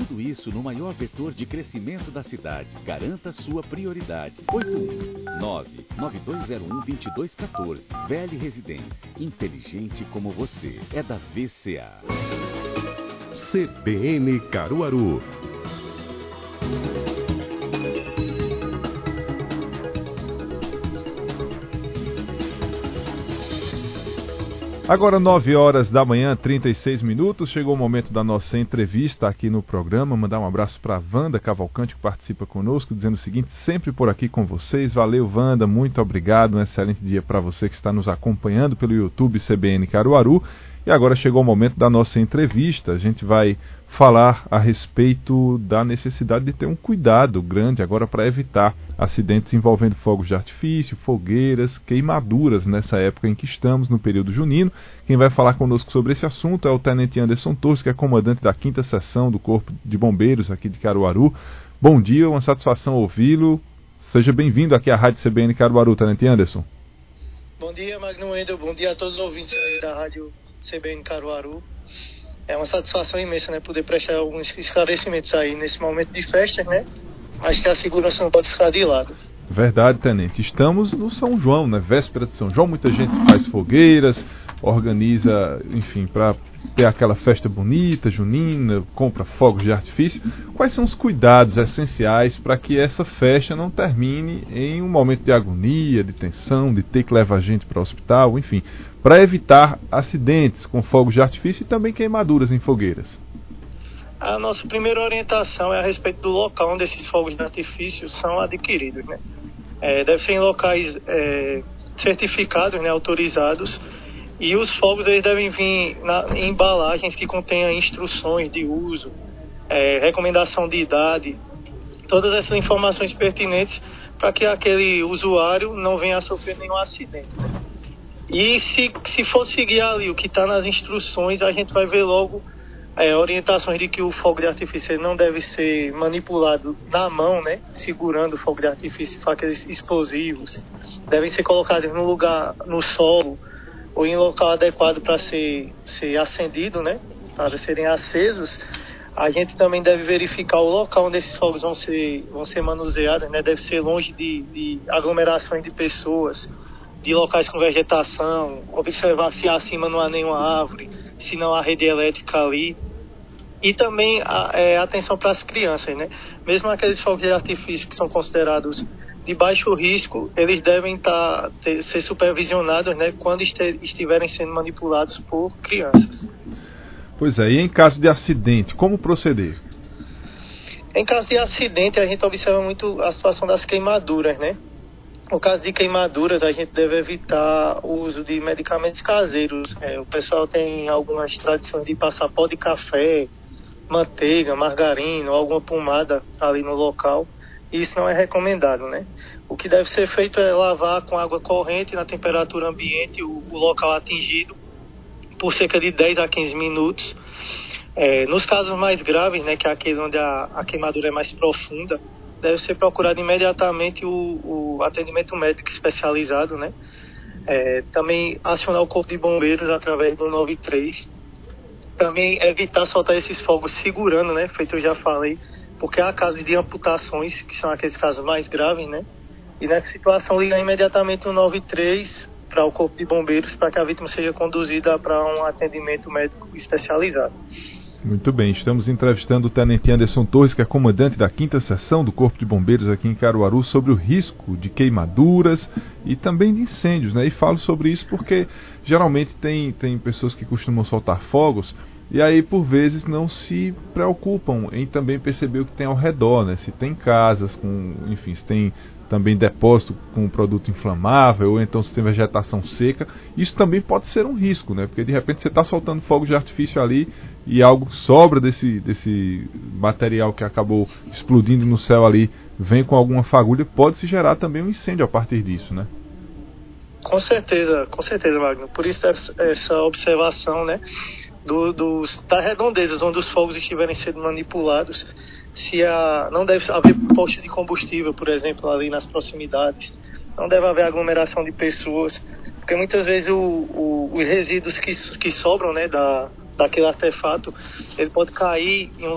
Tudo isso no maior vetor de crescimento da cidade. Garanta sua prioridade. 81-99201-2214. VL Residência. Inteligente como você. É da VCA. CBN Caruaru. Agora 9 horas da manhã, 36 minutos, chegou o momento da nossa entrevista aqui no programa. Mandar um abraço para a Wanda Cavalcante, que participa conosco, dizendo o seguinte: sempre por aqui com vocês. Valeu, Wanda, muito obrigado, um excelente dia para você que está nos acompanhando pelo YouTube CBN Caruaru. E agora chegou o momento da nossa entrevista. A gente vai falar a respeito da necessidade de ter um cuidado grande agora para evitar acidentes envolvendo fogos de artifício, fogueiras, queimaduras nessa época em que estamos, no período junino. Quem vai falar conosco sobre esse assunto é o Tenente Anderson Torres, que é comandante da 5ª Seção do Corpo de Bombeiros aqui de Caruaru. Bom dia, uma satisfação ouvi-lo. Seja bem-vindo aqui à Rádio CBN Caruaru, Tenente Anderson. Bom dia, Magno Wendel. Bom dia a todos os ouvintes aí da Rádio CBN Caruaru. É uma satisfação imensa, né, poder prestar alguns esclarecimentos aí nesse momento de festa, né? Acho que a segurança não pode ficar de lado. Verdade, Tenente. Estamos no São João, né? Véspera de São João. Muita gente faz fogueiras, organiza, enfim, para ter aquela festa bonita, junina, compra fogos de artifício. Quais são os cuidados essenciais para que essa festa não termine em um momento de agonia, de tensão, de ter que levar gente para o hospital, enfim, para evitar acidentes com fogos de artifício e também queimaduras em fogueiras? A nossa primeira orientação é a respeito do local onde esses fogos de artifício são adquiridos, né? Deve ser em locais certificados, né, autorizados, e os fogos eles devem vir em embalagens que contenham instruções de uso, recomendação de idade, todas essas informações pertinentes para que aquele usuário não venha a sofrer nenhum acidente, né? E se for seguir ali o que está nas instruções, a gente vai ver logo orientações de que o fogo de artifício não deve ser manipulado na mão, né, segurando o fogo de artifício, aqueles explosivos, devem ser colocados no lugar, no solo, ou em local adequado para ser acendido, né, para serem acesos. A gente também deve verificar o local onde esses fogos vão ser manuseados, né, deve ser longe de aglomerações de pessoas, de locais com vegetação, observar se acima não há nenhuma árvore, se não há rede elétrica ali. E também atenção para as crianças, né? Mesmo aqueles fogos de artifício que são considerados de baixo risco, eles devem ser supervisionados, né, quando estiverem sendo manipulados por crianças. Pois é, e em caso de acidente, como proceder? Em caso de acidente, a gente observa muito a situação das queimaduras, né? No caso de queimaduras, a gente deve evitar o uso de medicamentos caseiros. O pessoal tem algumas tradições de passar pó de café, manteiga, margarina ou alguma pomada ali no local. Isso não é recomendado, né? O que deve ser feito é lavar com água corrente na temperatura ambiente o local atingido por cerca de 10 a 15 minutos. Nos casos mais graves, né, que é aquele onde a queimadura é mais profunda, deve ser procurado imediatamente o atendimento médico especializado, né? Também acionar o Corpo de Bombeiros através do 93. Também evitar soltar esses fogos segurando, né? Feito eu já falei, porque há casos de amputações, que são aqueles casos mais graves, né? E nessa situação, ligar imediatamente o 93 para o Corpo de Bombeiros, para que a vítima seja conduzida para um atendimento médico especializado. Muito bem, estamos entrevistando o Tenente Anderson Torres, que é comandante da 5ª Seção do Corpo de Bombeiros aqui em Caruaru, sobre o risco de queimaduras e também de incêndios, né? E falo sobre isso porque geralmente tem pessoas que costumam soltar fogos e aí por vezes não se preocupam em também perceber o que tem ao redor, né? Se tem casas enfim, se tem também depósito com produto inflamável, ou então se tem vegetação seca, isso também pode ser um risco, né? Porque de repente você está soltando fogos de artifício ali e algo sobra desse material que acabou explodindo no céu ali, vem com alguma fagulha, pode se gerar também um incêndio a partir disso, né? Com certeza, Magno. Por isso essa observação, né, das redondezas onde os fogos estiverem sendo manipulados, não deve haver posto de combustível, por exemplo, ali nas proximidades, não deve haver aglomeração de pessoas, porque muitas vezes os resíduos que sobram, né, daquele artefato, ele pode cair em um